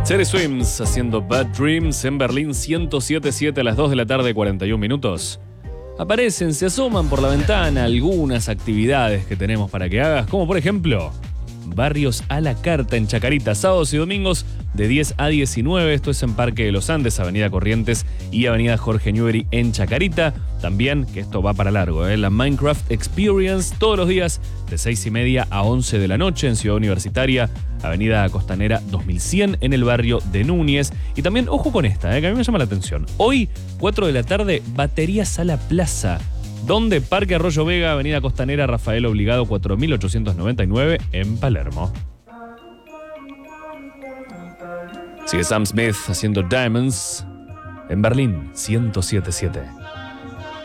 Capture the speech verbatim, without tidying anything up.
Cherry Swims haciendo Bad Dreams en Berlín, ciento siete punto siete a las dos de la tarde, cuarenta y un minutos. Aparecen, se asoman por la ventana algunas actividades que tenemos para que hagas, como por ejemplo, barrios a la carta en Chacarita, sábados y domingos de diez a diecinueve. Esto es en Parque de los Andes, Avenida Corrientes y Avenida Jorge Newbery en Chacarita. También, que esto va para largo, ¿eh? la Minecraft Experience todos los días de seis y media a once de la noche en Ciudad Universitaria, Avenida Costanera dos mil cien en el barrio de Núñez. Y también, ojo con esta, ¿eh? que a mí me llama la atención. Hoy, cuatro de la tarde, Baterías a la Plaza. Donde Parque Arroyo Vega, Avenida Costanera, Rafael Obligado cuatro mil ochocientos noventa y nueve en Palermo. Sigue Sam Smith haciendo Diamonds en Berlín, ciento siete punto siete.